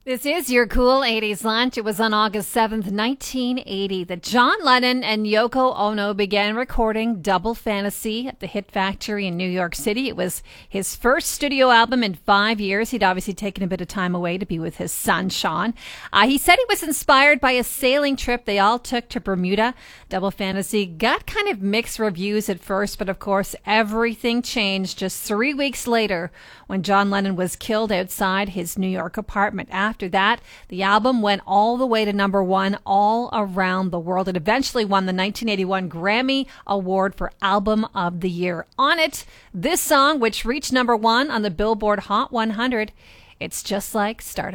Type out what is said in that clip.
This is your cool 80s lunch. It was on August 7th, 1980 that John Lennon and Yoko Ono began recording Double Fantasy at the Hit Factory in New York City. It was his first studio album in 5 years. He'd obviously taken a bit of time away to be with his son, Sean. He said he was inspired by a sailing trip they all took to Bermuda. Double Fantasy got kind of mixed reviews at first, but of course everything changed just 3 weeks later when John Lennon was killed outside his New York apartment. After that, the album went all the way to number one all around the world. It eventually won the 1981 Grammy Award for Album of the Year. On it, this song, which reached number one on the Billboard Hot 100, It's Just Like Starting.